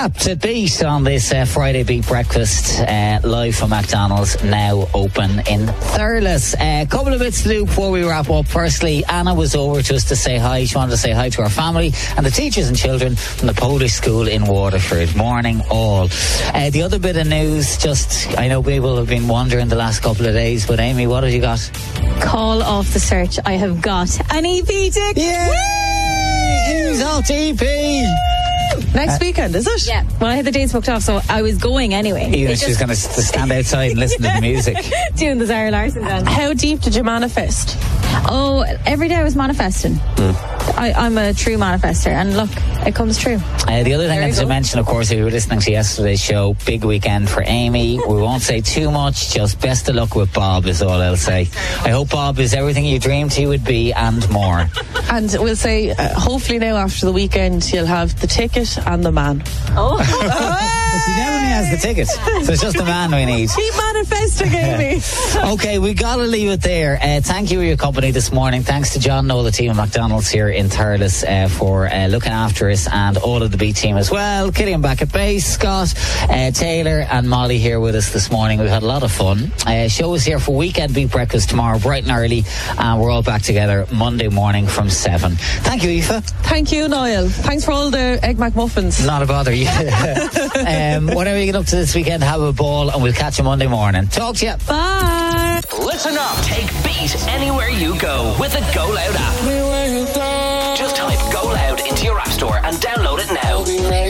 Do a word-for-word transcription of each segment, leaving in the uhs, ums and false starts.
Up to beat on this uh, Friday Beat Breakfast, uh, live from McDonald's, now open in Thurles. A uh, couple of bits to do before we wrap up. Firstly, Anna was over just to say hi. She wanted to say hi to her family and the teachers and children from the Polish school in Waterford. Morning all. Uh, the other bit of news, just, I know people have been wondering the last couple of days, but Amy, what have you got? Call off the search. I have got an E P ticket. Yeah! Who's hot E P? Next uh, weekend, is it? Yeah. Well, I had the dates booked off, so I was going anyway. Even if she's going to stand outside and listen to the music. Doing the Zara Larson dance. How deep did you manifest? Oh, every day I was manifesting. Mm. I, I'm a true manifester, and look, it comes true. Uh, the other thing I wanted to mention, of course, if you were listening to yesterday's show, big weekend for Amy. We won't say too much, just best of luck with Bob is all I'll say. I hope Bob is everything you dreamed he would be and more. And we'll say, uh, hopefully now after the weekend, you'll have the ticket and the man. Oh. But she now only has the ticket, so it's just the man we need. Keep manifesting, Amy. Okay, we got to leave it there. Uh, thank you for your company this morning. Thanks to John Noel, the team at McDonald's here in Thurles, uh, for uh, looking after us, and all of the B team as well. Killian back at base, Scott, uh, Taylor and Molly here with us this morning. We've had a lot of fun. Uh, show is here for Weekend Beat Breakfast tomorrow, bright and early, and we're all back together Monday morning from seven. Thank you, Aoife. Thank you, Niall. Thanks for all the Egg McMuffins. Not a bother. um, whatever you get up to this weekend, have a ball, and we'll catch you Monday morning. Talk to you. Bye. Listen up. Take Beat anywhere you go with the Go Loud app. Just type Go Loud into your app store and download it now.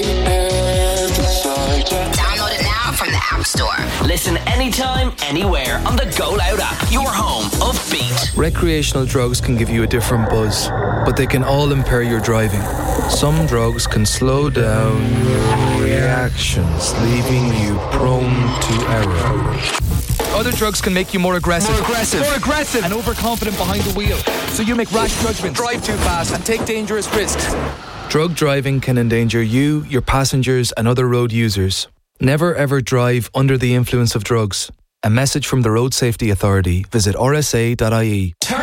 Download it now from the App Store. Listen anytime, anywhere on the Go Loud app. Your home of Beat. Recreational drugs can give you a different buzz, but they can all impair your driving. Some drugs can slow down your reactions, leaving you prone to error. Other drugs can make you more aggressive. More aggressive. More aggressive. And overconfident behind the wheel. So you make rash judgments, drive too fast, and take dangerous risks. Drug driving can endanger you, your passengers, and other road users. Never ever drive under the influence of drugs. A message from the Road Safety Authority. Visit r s a dot i e.